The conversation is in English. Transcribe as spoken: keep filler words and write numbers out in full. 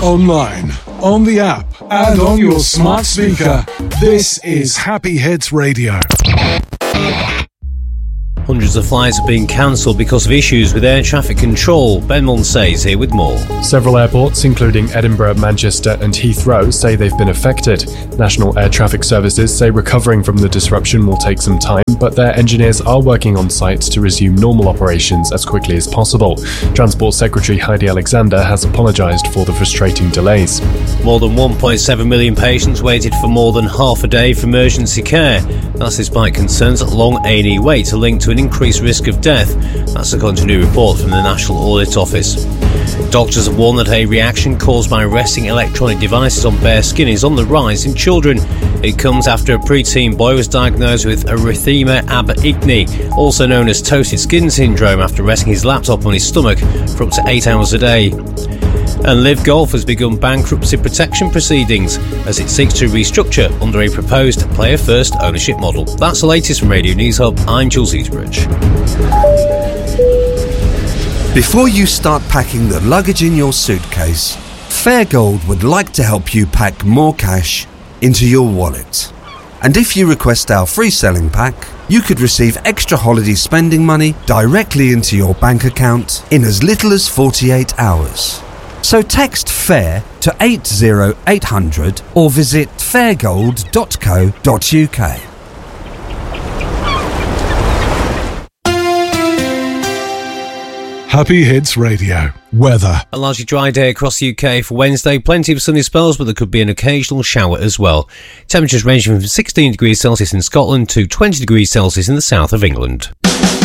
online, on the app, and on your smart speaker. This is Happy Hits Radio. Hundreds of flights are being cancelled because of issues with air traffic control. Ben Monsey is here with more. Several airports, including Edinburgh, Manchester and Heathrow, say they've been affected. National Air Traffic Services say recovering from the disruption will take some time, but their engineers are working on site to resume normal operations as quickly as possible. Transport Secretary Heidi Alexander has apologised for the frustrating delays. More than one point seven million patients waited for more than half a day for emergency care. That's despite concerns that long A and E waits are linked to an increased risk of death. That's according to a new report from the National Audit Office. Doctors have warned that a reaction caused by resting electronic devices on bare skin is on the rise in children. It comes after a preteen boy was diagnosed with erythema ab igni, also known as toasted skin syndrome, after resting his laptop on his stomach for up to eight hours a day. And Live Golf has begun bankruptcy protection proceedings as it seeks to restructure under a proposed player-first ownership model. That's the latest from Radio News Hub. I'm Jules Eastbridge. Before you start packing the luggage in your suitcase, Fairgold would like to help you pack more cash into your wallet. And if you request our free selling pack, you could receive extra holiday spending money directly into your bank account in as little as forty-eight hours. So text FAIR to eight zero eight hundred or visit fairgold dot co dot uk. Happy Hits Radio. Weather. A largely dry day across the U K for Wednesday. Plenty of sunny spells, but there could be an occasional shower as well. Temperatures ranging from sixteen degrees Celsius in Scotland to twenty degrees Celsius in the south of England.